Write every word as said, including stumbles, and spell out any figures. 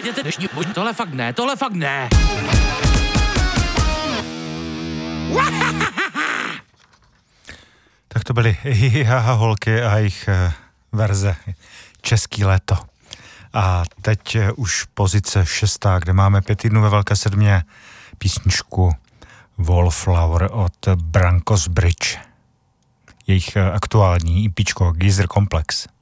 najděte dnešní... Tohle fakt ne, tohle fakt ne. Tak to byly Hihihaha holky a jejich verze Český léto. A teď už pozice šestá, kde máme pět týdnů ve Velké sedmě písničku Wallflower od Brankos Bridge. Jejich aktuální EPčko Geyser Complex.